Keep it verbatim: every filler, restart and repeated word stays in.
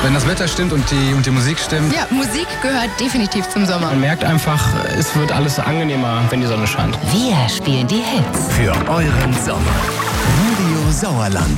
Wenn das Wetter stimmt und die, und die Musik stimmt. Ja, Musik gehört definitiv zum Sommer. Man merkt einfach, es wird alles angenehmer, wenn die Sonne scheint. Wir spielen die Hits. Für euren Sommer. Radio Sauerland.